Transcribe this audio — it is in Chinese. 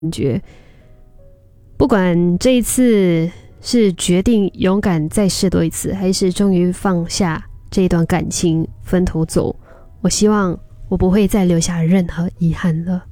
觉。不管这一次是决定勇敢再试多一次，还是终于放下这一段感情分头走，我希望我不会再留下任何遗憾了。